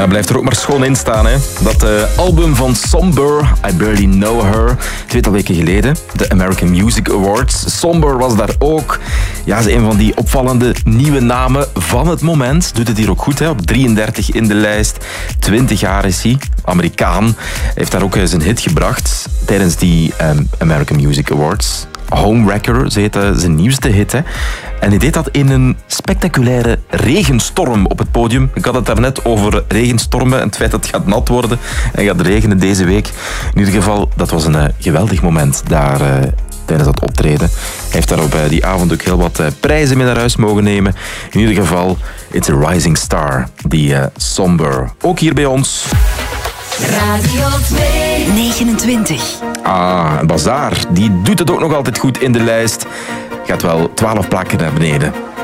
Ja, blijft er ook maar schoon in staan, hè. Dat album van Somber, I Barely Know Her, 2 weken geleden. De American Music Awards. Somber was daar ook. Ja, ze is een van die opvallende nieuwe namen van het moment. Doet het hier ook goed, hè. Op 33 in de lijst. 20 jaar is hij. Amerikaan. Heeft daar ook zijn hit gebracht tijdens die American Music Awards. Homewrecker, ze heette zijn nieuwste hit. Hè. En hij deed dat in een spectaculaire regenstorm op het podium. Ik had het daarnet over regenstormen en het feit dat het gaat nat worden en gaat regenen deze week. In ieder geval, dat was een geweldig moment daar tijdens dat optreden. Hij heeft daar op die avond ook heel wat prijzen mee naar huis mogen nemen. In ieder geval, it's a rising star, die Somber. Ook hier bij ons. Radio 229. Bazaar, die doet het ook nog altijd goed in de lijst. Gaat wel 12 plakken naar beneden.